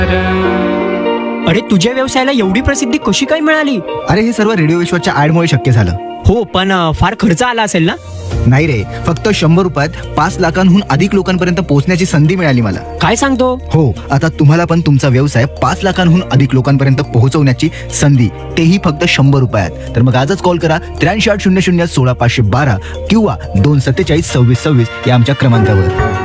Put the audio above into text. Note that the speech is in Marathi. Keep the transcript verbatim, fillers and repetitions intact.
अरे तुझ्या व्यवसायाला एवढी प्रसिद्धी कशी काय मिळाली? अरे हे सर्व रेडिओ विश्वाच्या ऍडमुळे शक्य झालं. हो, पण अ, फार खर्च आला असेल ना? नाही रे, फक्त शंभर रुपयात पाच लाखांहून अधिक लोकांपर्यंत पोहोचण्याची संधी मिळाली मला. काय सांगतो? हो, आता तुम्हाला पण तुमचा व्यवसाय पाच लाखांहून अधिक लोकांपर्यंत पोहोचवण्याची संधी, तेही फक्त शंभर रुपयात. तर मग आजच कॉल करा त्र्याऐंशी आठ शून्य शून्य सोळा पाचशे बारा किंवा दोन सत्तेचाळीस सव्वीस सव्वीस या आमच्या क्रमांकावर.